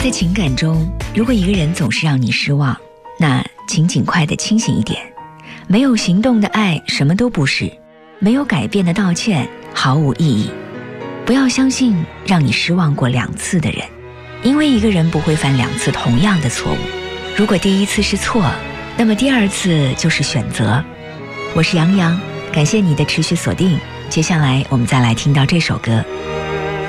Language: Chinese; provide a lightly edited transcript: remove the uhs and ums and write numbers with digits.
在情感中，如果一个人总是让你失望，那请尽快的清醒一点。没有行动的爱什么都不是，没有改变的道歉毫无意义。不要相信让你失望过2次的人，因为一个人不会犯2次同样的错误。如果第1次是错，那么第2次就是选择。我是杨洋，感谢你的持续锁定。接下来我们再来听到这首歌。